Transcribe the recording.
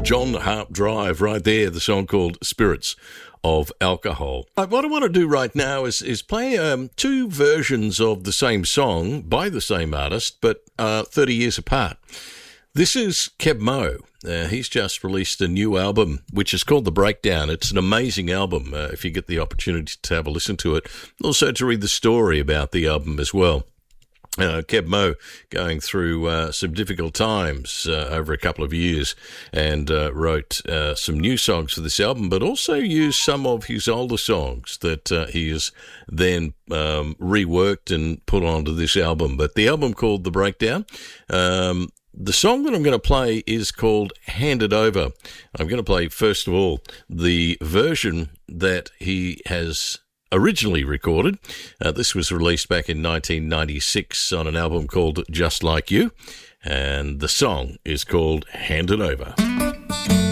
John Harp Drive right there, the song called Spirits of Alcohol. What I want to do right now is play two versions of the same song by the same artist, but 30 years apart. This is Keb Mo. He's just released a new album, which is called The Breakdown. It's an amazing album, if you get the opportunity to have a listen to it. Also to read the story about the album as well. Keb Mo going through some difficult times over a couple of years and wrote some new songs for this album, but also used some of his older songs that he has then reworked and put onto this album. But the album called The Breakdown. The song that I'm going to play is called Hand It Over. I'm going to play, first of all, the version that he has originally recorded. This was released back in 1996 on an album called Just Like You, and the song is called Hand It Over.